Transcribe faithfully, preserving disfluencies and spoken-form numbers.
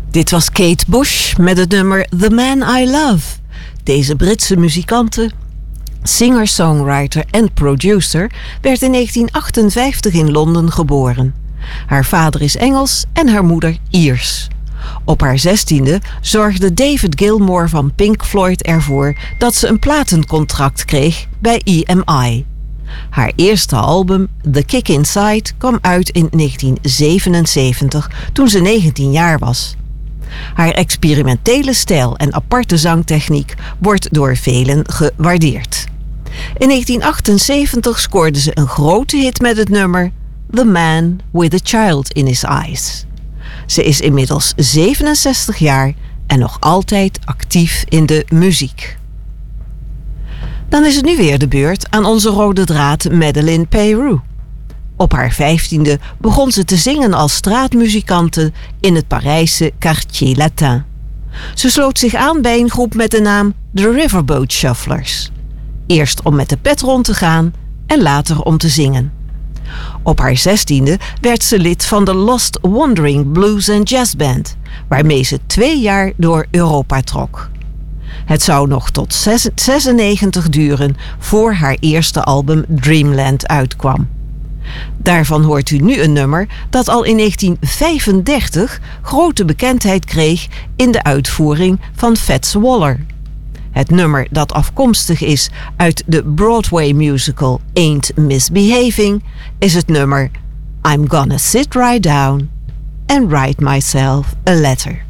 Dit was Kate Bush met het nummer The Man I Love. Deze Britse muzikante, singer, songwriter en producer werd in negentien achtenvijftig in Londen geboren. Haar vader is Engels en haar moeder Iers. Op haar zestiende zorgde David Gilmour van Pink Floyd ervoor dat ze een platencontract kreeg bij E M I. Haar eerste album, The Kick Inside, kwam uit in negentien zevenenzeventig toen ze negentien jaar was. Haar experimentele stijl en aparte zangtechniek wordt door velen gewaardeerd. In negentien achtenzeventig scoorde ze een grote hit met het nummer The Man with a Child in His Eyes. Ze is inmiddels zevenenzestig jaar en nog altijd actief in de muziek. Dan is het nu weer de beurt aan onze rode draad Madeleine Peyroux. Op haar vijftiende begon ze te zingen als straatmuzikante in het Parijse Quartier Latin. Ze sloot zich aan bij een groep met de naam The Riverboat Shufflers. Eerst om met de pet rond te gaan en later om te zingen. Op haar zestiende werd ze lid van de Lost Wandering Blues and Jazz Band, waarmee ze twee jaar door Europa trok. Het zou nog tot zesennegentig duren voor haar eerste album Dreamland uitkwam. Daarvan hoort u nu een nummer dat al in negentien vijfendertig grote bekendheid kreeg in de uitvoering van Fats Waller. Het nummer dat afkomstig is uit de Broadway musical Ain't Misbehaving is het nummer I'm Gonna Sit Right Down and Write Myself a Letter.